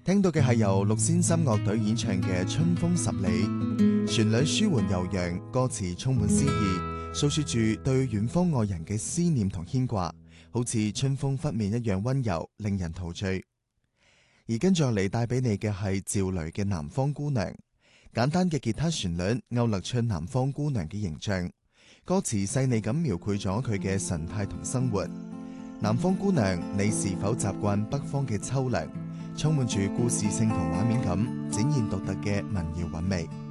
聽到嘅係由六先生樂隊演唱嘅《春風十里》，旋律舒緩悠揚，歌詞充滿詩意，訴說住對遠方愛人嘅思念同牽掛，好似春風拂面一樣溫柔，令人陶醉。而跟住落嚟帶俾你嘅係趙雷嘅《南方姑娘》，簡單嘅吉他旋律勾勒出南方姑娘嘅形象，歌詞細膩咁描繪咗佢嘅神態同生活。南方姑娘，你是否習慣北方嘅秋涼？充滿住故事性同畫面感，展現獨特嘅民謠韻味。